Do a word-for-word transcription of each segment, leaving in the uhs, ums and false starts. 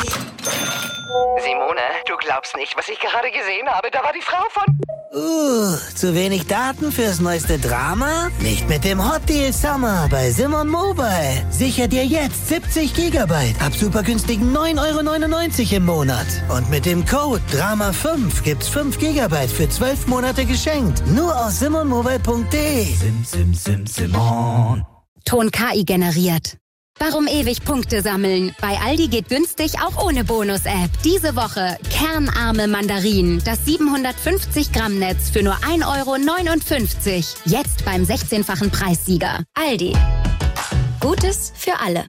Simone, du glaubst nicht, was ich gerade gesehen habe. Da war die Frau von... Uh, zu wenig Daten fürs neueste Drama? Nicht mit dem Hot Deal Summer bei Simon Mobile. Sicher dir jetzt siebzig Gigabyte ab super günstigen neun Euro neunundneunzig im Monat. Und mit dem Code Drama fünf gibt's fünf Gigabyte für zwölf Monate geschenkt. Nur aus simon mobile punkt de. Sim, sim, sim, Simon. Ton K I generiert. Warum ewig Punkte sammeln? Bei Aldi geht günstig auch ohne Bonus-App. Diese Woche kernarme Mandarinen. Das siebenhundertfünfzig Gramm Netz für nur ein Euro neunundfünfzig. Jetzt beim sechzehnfachen Preissieger. Aldi. Gutes für alle.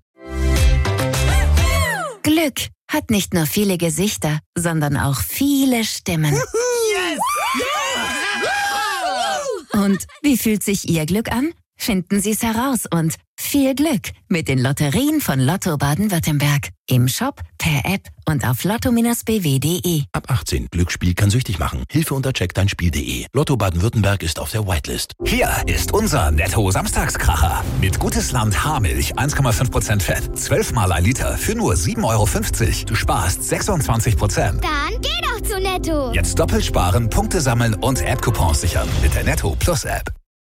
Glück hat nicht nur viele Gesichter, sondern auch viele Stimmen. Yes! Und wie fühlt sich Ihr Glück an? Finden Sie es heraus und viel Glück mit den Lotterien von Lotto Baden-Württemberg. Im Shop, per App und auf lotto b w punkt de. Ab achtzehn. Glücksspiel kann süchtig machen. Hilfe unter check dein spiel punkt de. Lotto Baden-Württemberg ist auf der Whitelist. Hier ist unser Netto-Samstagskracher. Mit Gutes Land Haarmilch, eins Komma fünf Prozent Fett, zwölf Mal ein Liter für nur sieben Euro fünfzig. Du sparst sechsundzwanzig Prozent. Dann geh doch zu Netto. Jetzt doppelt sparen, Punkte sammeln und App-Coupons sichern mit der Netto Plus App.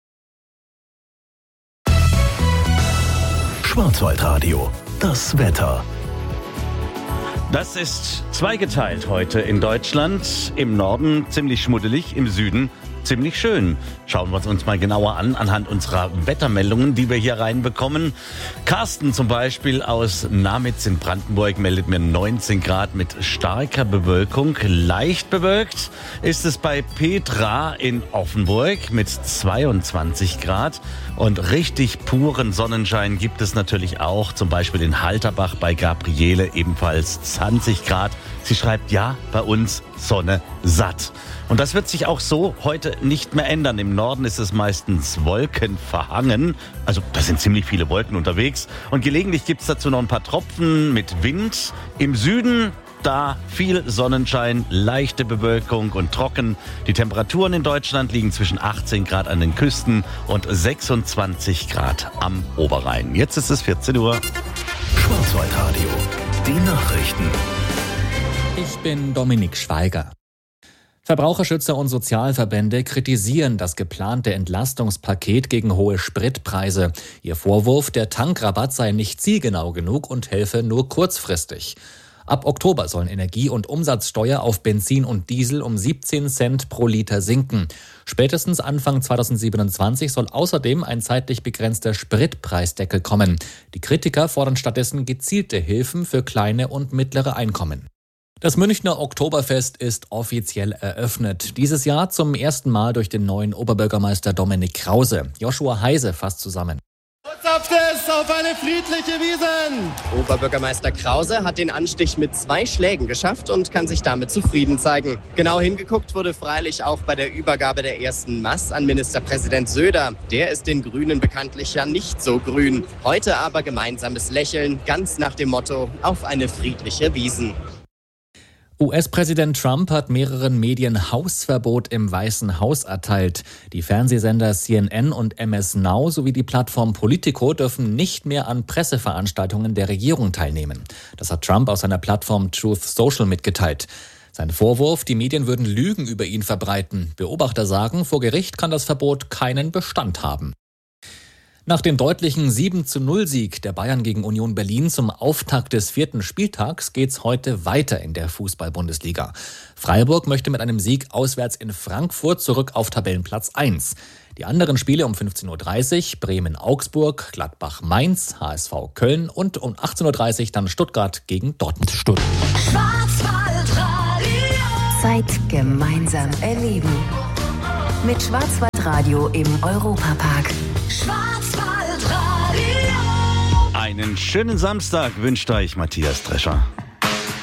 Schwarzwaldradio, das Wetter. Das ist zweigeteilt heute in Deutschland. Im Norden ziemlich schmuddelig, im Süden ziemlich schön. Schauen wir es uns mal genauer an, anhand unserer Wettermeldungen, die wir hier reinbekommen. Carsten zum Beispiel aus Namitz in Brandenburg meldet mir neunzehn Grad mit starker Bewölkung. Leicht bewölkt ist es bei Petra in Offenburg mit zweiundzwanzig Grad. Und richtig puren Sonnenschein gibt es natürlich auch, zum Beispiel in Halterbach bei Gabriele ebenfalls zwanzig Grad. Sie schreibt, ja, bei uns Sonne satt. Und das wird sich auch so heute nicht mehr ändern. Im Norden ist es meistens wolkenverhangen. Also da sind ziemlich viele Wolken unterwegs. Und gelegentlich gibt es dazu noch ein paar Tropfen mit Wind. Im Süden da viel Sonnenschein, leichte Bewölkung und trocken. Die Temperaturen in Deutschland liegen zwischen achtzehn Grad an den Küsten und sechsundzwanzig Grad am Oberrhein. Jetzt ist es vierzehn Uhr. Schwarzwaldradio, die Nachrichten. Ich bin Dominik Schweiger. Verbraucherschützer und Sozialverbände kritisieren das geplante Entlastungspaket gegen hohe Spritpreise. Ihr Vorwurf, der Tankrabatt sei nicht zielgenau genug und helfe nur kurzfristig. Ab Oktober sollen Energie- und Umsatzsteuer auf Benzin und Diesel um siebzehn Cent pro Liter sinken. Spätestens Anfang zweitausendsiebenundzwanzig soll außerdem ein zeitlich begrenzter Spritpreisdeckel kommen. Die Kritiker fordern stattdessen gezielte Hilfen für kleine und mittlere Einkommen. Das Münchner Oktoberfest ist offiziell eröffnet. Dieses Jahr zum ersten Mal durch den neuen Oberbürgermeister Dominik Krause. Joshua Heise fasst zusammen. Zapft es auf eine friedliche Wiesn! Oberbürgermeister Krause hat den Anstich mit zwei Schlägen geschafft und kann sich damit zufrieden zeigen. Genau hingeguckt wurde freilich auch bei der Übergabe der ersten Maß an Ministerpräsident Söder. Der ist den Grünen bekanntlich ja nicht so grün. Heute aber gemeinsames Lächeln, ganz nach dem Motto, auf eine friedliche Wiesn. U S-Präsident Trump hat mehreren Medien Hausverbot im Weißen Haus erteilt. Die Fernsehsender C N N und M S Now sowie die Plattform Politico dürfen nicht mehr an Presseveranstaltungen der Regierung teilnehmen. Das hat Trump aus seiner Plattform Truth Social mitgeteilt. Sein Vorwurf, die Medien würden Lügen über ihn verbreiten. Beobachter sagen, vor Gericht kann das Verbot keinen Bestand haben. Nach dem deutlichen sieben zu null Sieg der Bayern gegen Union Berlin zum Auftakt des vierten Spieltags geht's heute weiter in der Fußball-Bundesliga. Freiburg möchte mit einem Sieg auswärts in Frankfurt zurück auf Tabellenplatz eins. Die anderen Spiele um fünfzehn Uhr dreißig, Bremen-Augsburg, Gladbach-Mainz, H S V Köln und um achtzehn Uhr dreißig dann Stuttgart gegen Dortmund. Stuttgart. Schwarzwaldradio. Zeit gemeinsam erleben. Mit Schwarzwaldradio im Europapark. Einen schönen Samstag wünscht euch Matthias Drescher.